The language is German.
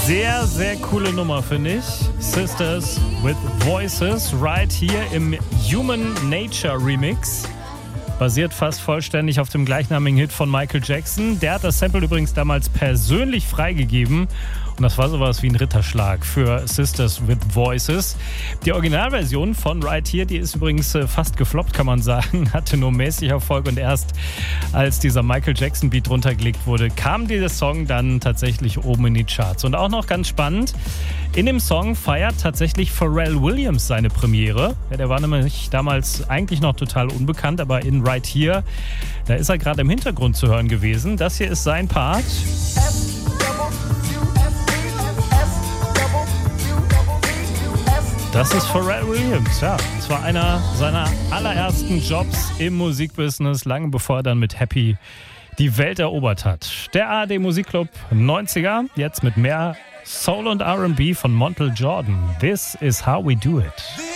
Sehr, sehr coole Nummer, finde ich. Sisters with Voices, right hier im Human Nature Remix. Basiert fast vollständig auf dem gleichnamigen Hit von Michael Jackson. Der hat das Sample übrigens damals persönlich freigegeben. Und das war sowas wie ein Ritterschlag für Sisters with Voices. Die Originalversion von Right Here, die ist übrigens fast gefloppt, kann man sagen. Hatte nur mäßig Erfolg und erst als dieser Michael Jackson Beat runtergelegt wurde, kam dieser Song dann tatsächlich oben in die Charts. Und auch noch ganz spannend, in dem Song feiert tatsächlich Pharrell Williams seine Premiere. Ja, der war nämlich damals eigentlich noch total unbekannt, aber in Right Here, da ist er gerade im Hintergrund zu hören gewesen. Das hier ist sein Part. Das ist Pharrell Williams, ja. Das war einer seiner allerersten Jobs im Musikbusiness, lange bevor er dann mit Happy die Welt erobert hat. Der ARD Musikclub 90er, jetzt mit mehr Soul und R&B von Montel Jordan. This is how we do it.